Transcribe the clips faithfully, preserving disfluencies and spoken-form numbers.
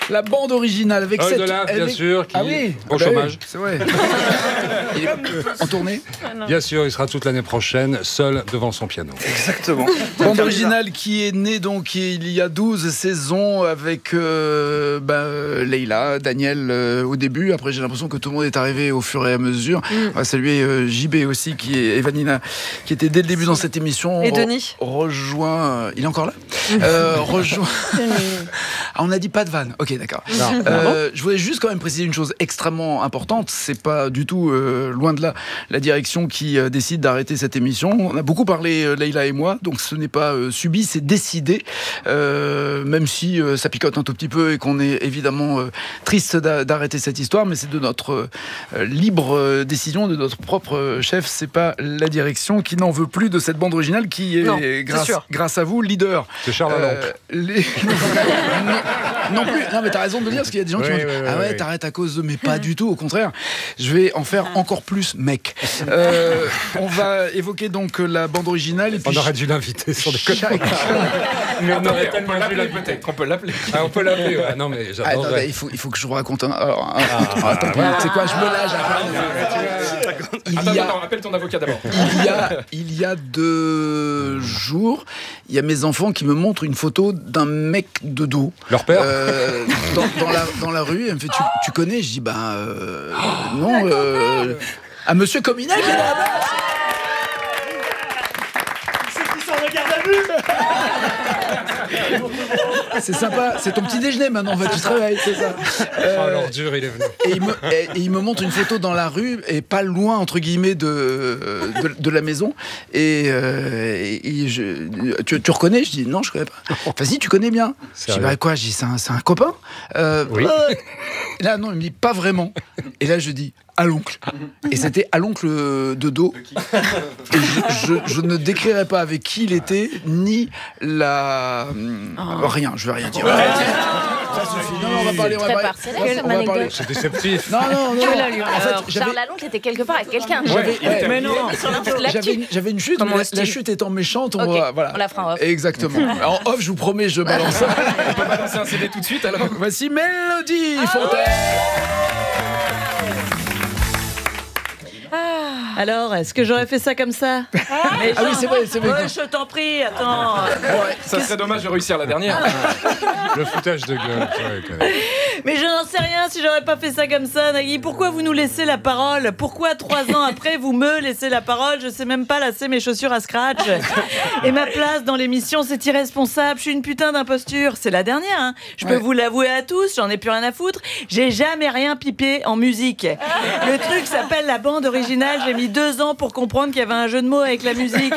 La bande originale avec Paul cette... Delaf, bien avec... sûr, qui ah oui, au ah bah chômage. Oui, c'est vrai. Il est en tournée. Bien sûr, il sera toute l'année prochaine, seul devant son piano. Exactement. Bande originale qui est née donc il y a douze saisons avec euh, bah, euh, Leïla, Daniel euh, au début. Après, j'ai l'impression que tout le monde est arrivé au fur et à mesure. Mm. On va saluer euh, J B aussi, qui est Evanina, qui était dès le début dans cette émission. Et Denis. Re- rejoint. Euh, il est encore là euh, Rejoint. Ah, on a dit pas de vanne. Ok, d'accord. Euh, je voulais juste quand même préciser une chose extrêmement importante. C'est pas du tout, euh, loin de là, la direction qui euh, décide d'arrêter cette émission. On a beaucoup parlé, euh, Leïla et moi, donc ce n'est pas euh, subi, c'est décidé. Euh, même si euh, ça picote un tout petit peu et qu'on est évidemment euh, triste d'a- d'arrêter cette histoire, mais c'est de notre euh, libre euh, décision, de notre propre euh, chef. C'est pas la direction qui n'en veut plus de cette bande originale qui est, non, grâce, grâce à vous, leader. C'est Charles euh, les... non, non plus. Non, mais t'as raison de le dire, parce qu'il y a des gens oui, qui vont dire oui, oui, ah ouais, oui. t'arrêtes à cause de, mais pas du tout. Au contraire, je vais en faire encore plus, mec. Euh, on va évoquer donc la bande originale. Et puis on aurait dû l'inviter sur des chaque... mais on aurait tellement on peut l'appeler peut-être. On peut l'appeler. Ah, on peut l'appeler. Ouais. Non, mais ah, attends, il faut, il faut que je vous raconte un. Alors, un... ah, attends, ah, c'est quoi, je me lâche. Il attends, y a... attends, appelle ton avocat d'abord. Il y a, il y a deux jours, il y a mes enfants qui me montrent une photo d'un mec de dos. Leur père euh, dans, dans, la, dans la rue. Elle me fait, tu, tu connais? Je dis, ben euh, oh, non. Euh, à Monsieur Cominac, il est là-bas. C'est qui s'en regarde à vue. C'est sympa, c'est ton petit déjeuner maintenant, en fait, tu travailles, c'est ça. Euh, oh, l'ordure, il est venu. Et il, me, et, et il me montre une photo dans la rue, et pas loin, entre guillemets, de, de, de la maison. Et, euh, et je, tu, tu reconnais? Je dis, non, je connais pas. Vas-y, tu connais bien. Je dis, bah quoi? Je dis, c'est un, c'est un copain euh, Oui. Euh, là, non, il me dit, pas vraiment. Et là, je dis, à l'oncle. Et c'était à l'oncle de dos. Et je, je, je ne décrirai pas avec qui il était, ni la... Oh. Rien, je vais rien dire. Ça suffit. Non, non, on va parler. On va parler. On va parler. C'est déceptif. Non, non, non. Que la lui. En fait, Alors, Charles Lalonde était quelque part avec quelqu'un. J'avais, ouais, mais non. J'avais une, j'avais une chute, mais la, la chute étant méchante, on, okay. va, voilà. On la fera en off. Exactement. En off, je vous promets, je balance ça. On peut balancer un C D tout de suite alors. Voici Mélodie ah Fontaine. Alors, est-ce que j'aurais fait ça comme ça? Ah, ah oui, c'est vrai, c'est vrai. Ouais, je t'en prie, attends. Ouais, ça serait dommage de réussir la dernière. Le foutage de gueule. Mais je n'en sais rien si j'aurais pas fait ça comme ça, Nagui. Pourquoi vous nous laissez la parole? Pourquoi trois ans après vous me laissez la parole? Je sais même pas lasser mes chaussures à scratch. Et ma place dans l'émission, c'est irresponsable. Je suis une putain d'imposture. C'est la dernière, hein. Je peux ouais. vous l'avouer à tous, j'en ai plus rien à foutre. J'ai jamais rien pipé en musique. Le truc s'appelle la bande originale. J'ai mis deux ans pour comprendre qu'il y avait un jeu de mots avec la musique.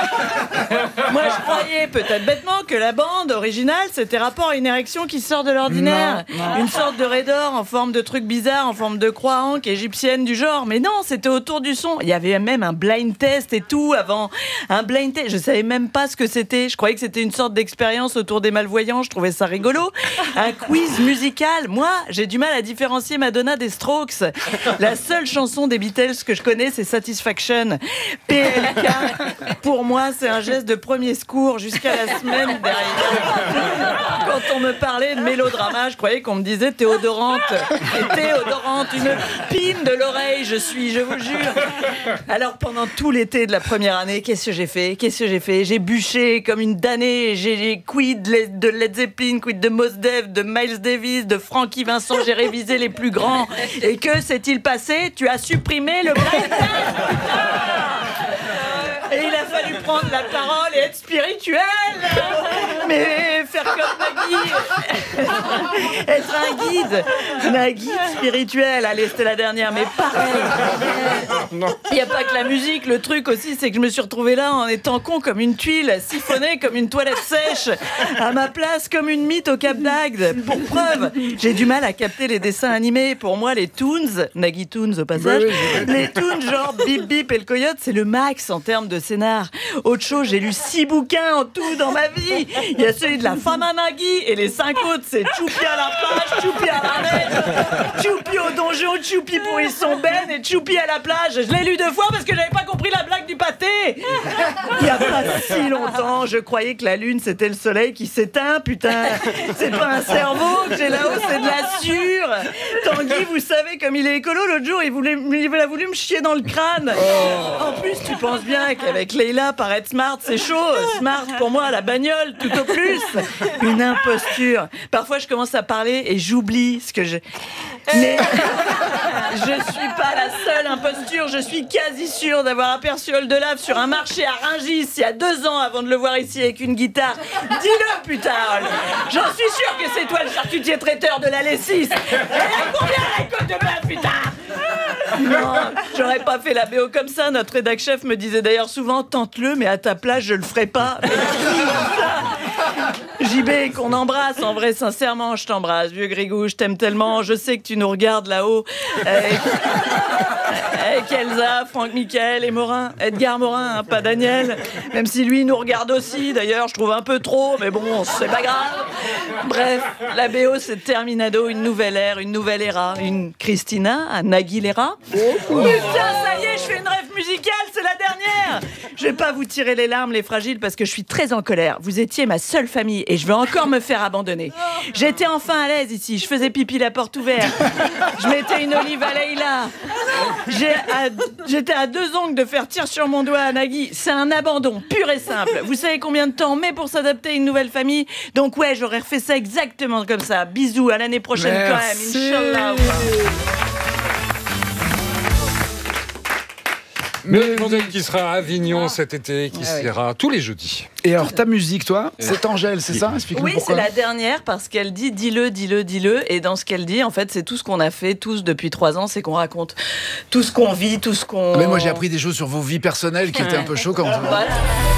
Moi, je croyais, peut-être bêtement, que la bande originale, c'était rapport à une érection qui sort de l'ordinaire. Non, non. Une sorte de raidor en forme de truc bizarre, en forme de croix hanque égyptienne du genre. Mais non, c'était autour du son. Il y avait même un blind test et tout avant. Un blind test. Je savais même pas ce que c'était. Je croyais que c'était une sorte d'expérience autour des malvoyants. Je trouvais ça rigolo. Un quiz musical. Moi, j'ai du mal à différencier Madonna des Strokes. La seule chanson des Beatles que je connais, c'est Satisfaction. P L K, pour moi, c'est un geste de premier secours jusqu'à la semaine dernière. Quand on me parlait de mélodrama, je croyais qu'on me disait Théodorante. Et Théodorante, une pine de l'oreille, je suis, je vous jure. Alors, pendant tout l'été de la première année, qu'est-ce que j'ai fait? Qu'est-ce que j'ai fait? J'ai bûché comme une damnée. J'ai quid de Led Zeppelin, quid de Mos Def, de Miles Davis, de Frankie Vincent. J'ai révisé les plus grands. Et que s'est-il passé? Tu as supprimé le blind test. Et il a fallu prendre la parole et être spirituel. Mais faire comme Nagui. Être un guide. Nagui spirituel. Allez, c'était la dernière, mais pareil. Il n'y a pas que la musique. Le truc aussi, c'est que je me suis retrouvée là en étant con comme une tuile, siphonnée comme une toilette sèche, à ma place comme une mythe au Cap d'Agde. Pour preuve, j'ai du mal à capter les dessins animés. Pour moi, les Toons, Nagui Toons au passage, les Toons genre Bip Bip et le Coyote, c'est le max en termes de scénar. nanar. Autre chose, j'ai lu six bouquins en tout dans ma vie. Il y a celui de la femme à Nagui et les cinq autres, c'est Choupi à la plage, Choupi à la mer, Choupi au donjon, Choupi pour ils sont ben et Choupi à la plage. Je l'ai lu deux fois parce que j'avais pas compris la blague du pâté. Il y a pas si longtemps, je croyais que la lune c'était le soleil qui s'éteint, putain. C'est pas un cerveau que j'ai là-haut, c'est de la sure. Tanguy, vous savez, comme il est écolo, l'autre jour, il, voulait, il a voulu me chier dans le crâne. Oh. En plus, tu penses bien qu'avec Leïla, paraître smart, c'est chaud. Smart, pour moi, la bagnole, tout au plus. Une imposture. Parfois, je commence à parler et j'oublie ce que je... Mais je suis pas la seule imposture. Je suis quasi sûre d'avoir aperçu Oldelaf sur un marché à Rungis il y a deux ans avant de le voir ici avec une guitare. Dis-le, putain, Ol. J'en suis sûre que c'est toi le charcutier traiteur de la Lessis. Et combien la côte de bœuf, putain? Non, j'aurais pas fait la B O comme ça. Notre rédac chef me disait d'ailleurs souvent, tente-le, mais à ta place, je le ferai pas. J B, qu'on embrasse, en vrai, sincèrement, je t'embrasse. Vieux Grigou, je t'aime tellement. Je sais que tu nous regardes là-haut. Avec, avec Elsa, Franck Michael et Morin. Edgar Morin, hein, pas Daniel. Même si lui nous regarde aussi, d'ailleurs, je trouve un peu trop, mais bon, c'est pas grave. Bref, la B O, c'est Terminado, une nouvelle ère, une nouvelle era. Une Christina, un Aguilera. Putain, ça y est, je fais une rêve musicale, c'est la dernière. Je vais pas vous tirer les larmes, les fragiles, parce que je suis très en colère. Vous étiez ma seule famille et je vais encore me faire abandonner. J'étais enfin à l'aise ici, je faisais pipi la porte ouverte. Je mettais une olive à Leïla. J'ai à- J'étais à deux ongles de faire tir sur mon doigt à Nagui. C'est un abandon, pur et simple. Vous savez combien de temps on met pour s'adapter à une nouvelle famille? Donc ouais, j'aurais refait ça exactement comme ça. Bisous, à l'année prochaine. Merci. Quand même, Inch'Allah. Mais Mondel qui sera à Avignon cet été, qui Ah oui. sera tous les jeudis. Et alors, ta musique, toi, c'est Angèle, c'est ça? Explique-nous Oui, pourquoi. c'est la dernière parce qu'elle dit dis-le, dis-le, dis-le. Et dans ce qu'elle dit, en fait, c'est tout ce qu'on a fait tous depuis trois ans, c'est qu'on raconte tout ce qu'on vit, tout ce qu'on... Mais moi, j'ai appris des choses sur vos vies personnelles qui étaient un peu choquantes. Voilà.